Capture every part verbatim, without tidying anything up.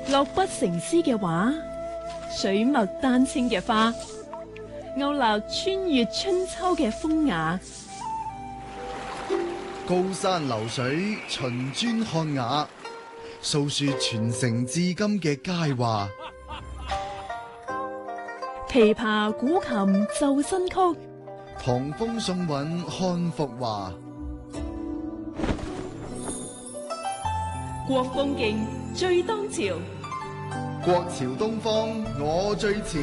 樂不成詩嘅畫，水墨丹青嘅花，勾勒穿越春秋嘅風雅。 高山流水，秦磚漢雅，訴說傳承至今嘅佳話。 琵琶古琴奏新曲， 唐風宋韻漢服華。 國風勁最當朝， 國潮東方我最潮。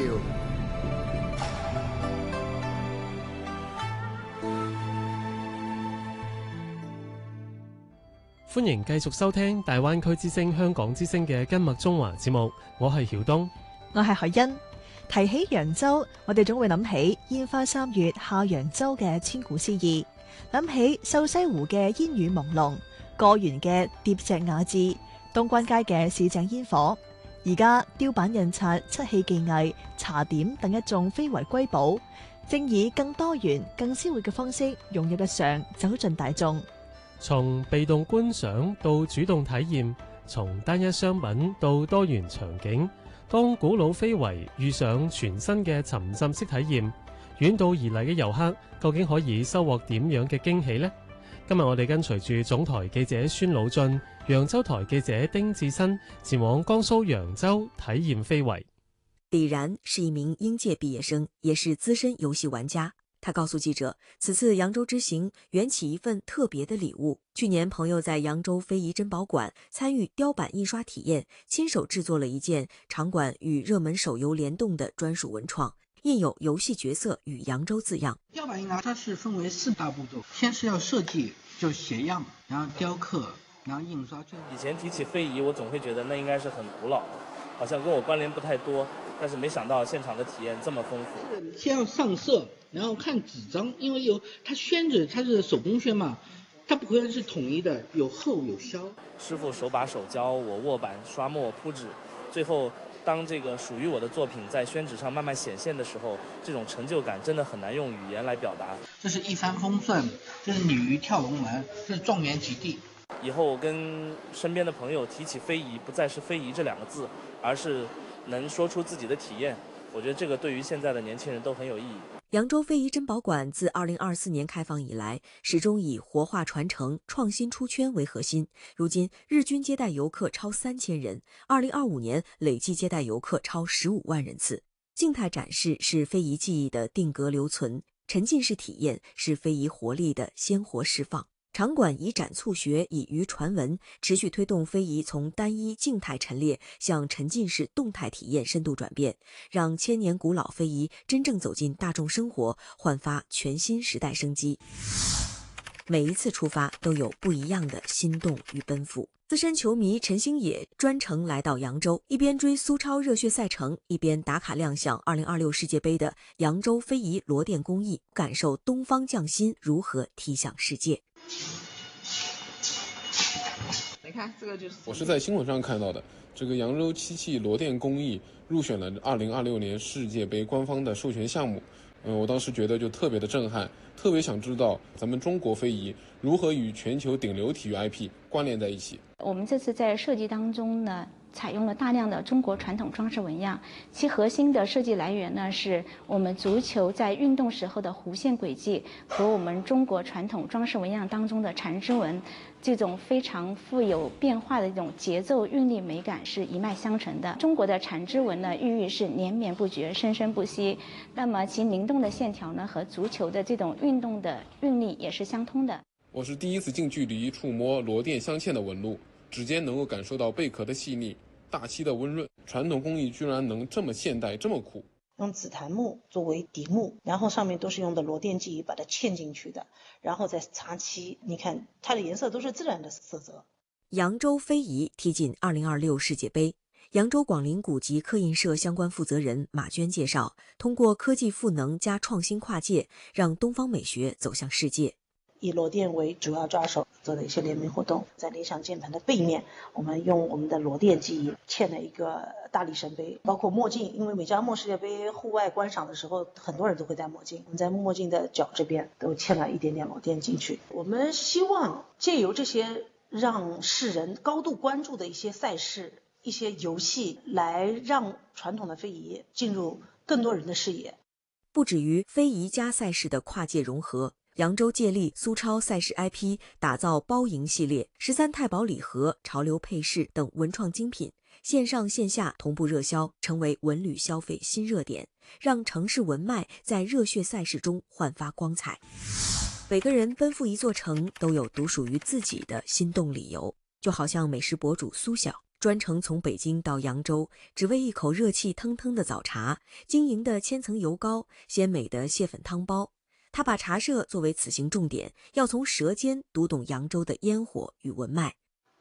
歡迎繼續收聽大灣區之聲香港之聲嘅根脈中華節目，我係曉東， 我係海欣。提起揚州，我哋總會諗起煙花三月下揚州嘅千古詩意，諗起瘦西湖嘅煙雨朦朧，過園嘅疊石雅致，東關街嘅市井煙火。而家雕版印刷、漆器技藝、茶點等一眾非遺瑰寶，正以更多元、更鮮活嘅方式融入日常，走進大眾。 從被動觀賞到主動體驗，從單一商品到多元場景，當古老非遺遇上全新嘅沉浸式體驗，遠道而嚟嘅遊客究竟可以收穫點樣嘅驚喜呢？今日我哋跟隨住總台記者孫老俊、揚州台記者丁志新前往江蘇揚州體驗非遺。 李然是一名應屆畢業生，也是資深遊戲玩家。他告訴記者，此次揚州之行緣起一份特別的禮物。去年朋友在揚州非遺珍寶館參與雕版印刷體驗，親手製作了一件場館與熱門手遊聯動的專屬文創，印有遊戲角色與揚州字樣。 雕版印刷它是分為四大步驟，先是要設計，就寫樣，然後雕刻，然後印刷。 以前提起非遺，我總會覺得那應該是很古老，好像跟我關聯不太多，但是沒想到現場的體驗這麼豐富。 先要上色，然後看紙張，因為有它宣紙，它是手工宣嘛，它不可能是統一的，有厚有削。 師傅手把手教我握板、刷墨、鋪紙，最後當這個屬於我的作品在宣紙上慢慢顯現的時候，這種成就感真的很難用語言來表達。 這是一帆風順，這是鯉魚跳龍門，這是狀元及第。 以後我跟身邊的朋友提起非遺，不再是非遺這兩個字，而是能說出自己的體驗。我覺得這個對於現在的年輕人都很有意義。 揚州非遺珍寶館自二零二四年開放以來，始終以活化傳承、創新出圈為核心。如今日均接待遊客超三千人，二零二五年累計接待遊客超十五萬人次。靜態展示是非遺記憶的定格留存，沉浸式體驗是非遺活力的鮮活釋放。場館以展促學，以漁傳文，持續推動非遺從單一靜態陳列向沉浸式動態體驗深度轉變，讓千年古老非遺真正走進大眾生活，煥發全新時代生機。每一次出發都有不一樣的心動與奔赴。資深球迷陳星野專程來到揚州，一邊追蘇超熱血賽程，一邊打卡亮相二零二六世界盃的揚州非遺羅店工藝，感受東方匠心如何踢向世界。 你看這個就是我是在新聞上看到的，這個揚州漆器羅店工藝入選了二零二六年世界盃官方的授權項目。嗯，我當時覺得就特別的震撼，特別想知道咱們中國非遺如何與全球頂流體育 I P 關聯在一起。 我們這次在設計當中呢，採用了大量的中國傳統裝飾紋樣，其核心的設計來源呢，是我們足球在運動時候的弧線軌跡和我們中國傳統裝飾紋樣當中的纏枝紋，這種非常富有變化的一種節奏韻律美感是一脈相承的。中國的纏枝紋呢，寓意是連綿不絕、生生不息，那麼其靈動的線條呢，和足球的這種運動的韻律也是相通的。 我是第一次近距離觸摸羅店鑲嵌的紋路，指尖能夠感受到貝殼的細膩，大漆的溫潤，傳統工藝居然能這麼現代，這麼酷。 用紫檀木作為底木，然後上面都是用的羅店技藝把它嵌進去的，然後再擦漆，你看它的顏色都是自然的色澤。 揚州非遺踢進二零二六世界盃，揚州廣陵古籍刻印社相關負責人馬娟介紹，通過科技賦能加創新跨界，讓東方美學走向世界。 以羅店為主要抓手做的一些聯名活動，在理想鍵盤的背面，我們用我們的羅店技藝嵌了一個大力神杯，包括墨鏡，因為每家墨世界盃戶外觀賞的時候，很多人都會戴墨鏡，我們在墨鏡的角這邊都嵌了一點點羅店進去。我們希望借由這些讓世人高度關注的一些賽事， 一些游戏，来让传统的非遗进入更多人的视野。 不止于非遗加赛事的跨界融合，扬州借力苏超赛事 I P 打造包赢系列、十三太保礼盒、潮流配饰等文创精品，线上线下同步热销，成为文旅消费新热点，让城市文脉在热血赛事中焕发光彩。每个人奔赴一座城，都有独属于自己的心动理由，就好像美食博主苏晓，专程从北京到扬州，只为一口热气腾腾的早茶，晶莹的千层油糕，鲜美的蟹粉汤包。他把茶社作为此行重点，要从舌尖读懂扬州的烟火与文脉。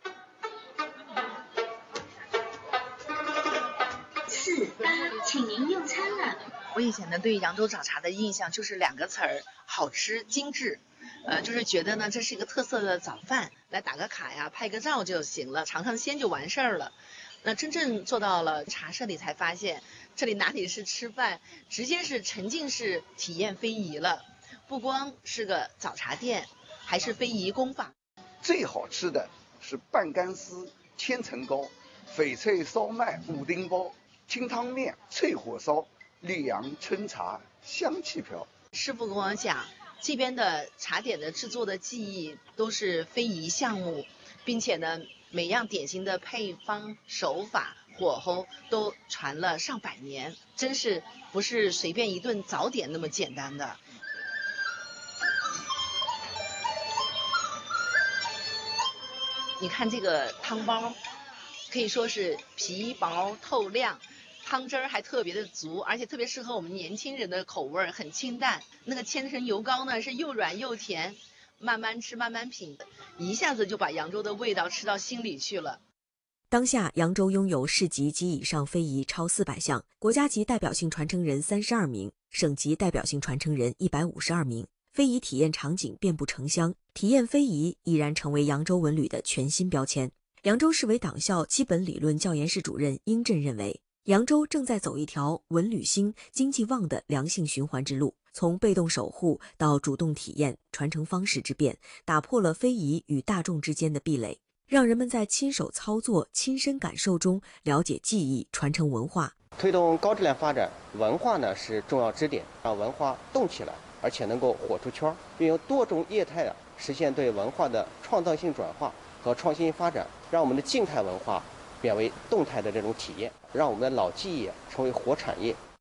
四八，请您用餐了。我以前呢对扬州早茶的印象就是两个词儿：好吃、精致。呃，就是觉得呢这是一个特色的早饭，来打个卡呀，拍个照就行了，尝尝鲜就完事儿了。那真正做到了茶社里才发现，这里哪里是吃饭，直接是沉浸式体验非遗了。不光是个早茶店，还是非遗工坊。 最好吃的是半干丝、千层糕、翡翠烧麦、五丁包、清汤面、脆火烧、溧阳春茶，香气飘。 师傅跟我讲，这边的茶点的制作的技艺都是非遗项目，并且呢，每样点心的配方、手法、火候都传了上百年，真是不是随便一顿早点那么简单的。你看这个汤包，可以说是皮薄透亮，汤汁儿还特别的足，而且特别适合我们年轻人的口味，很清淡。那个千层油糕呢，是又软又甜，慢慢吃慢慢品，一下子就把扬州的味道吃到心里去了。 当下，扬州拥有市级及以上非遗超四百项，国家级代表性传承人三十二名，省级代表性传承人一百五十二名。非遗体验场景遍布城乡，体验非遗已然成为扬州文旅的全新标签。扬州市委党校基本理论教研室主任殷震认为，扬州正在走一条文旅兴、经济旺的良性循环之路，从被动守护到主动体验，传承方式之变，打破了非遗与大众之间的壁垒，让人们在亲手操作、亲身感受中了解技艺，传承文化。 推动高质量发展，文化呢是重要支点，让文化动起来，而且能够火出圈，运用多种业态啊，实现对文化的创造性转化和创新发展，让我们的静态文化变为动态的这种体验，让我们的老技艺成为活产业。